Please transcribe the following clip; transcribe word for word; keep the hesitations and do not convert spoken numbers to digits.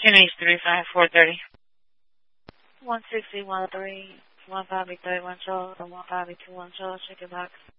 N H three five four thirty. one sixty, one three, one five two one show, one five two one show, chicken box.